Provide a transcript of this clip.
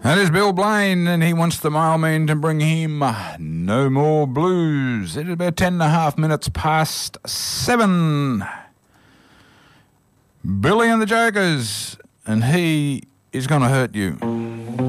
That is Bill Blaine, and he wants the mailman to bring him No More Blues. It is about 10.5 minutes past 7. Billy and the Jokers, and he is going to hurt you.